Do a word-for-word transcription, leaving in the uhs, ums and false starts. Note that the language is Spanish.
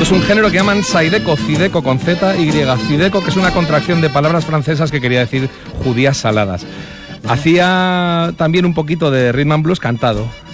es un género que llaman Zydeco, Zydeco con Z, Y, Zydeco, que es una contracción de palabras francesas que quería decir judías saladas. Hacía también un poquito de rhythm and blues cantado.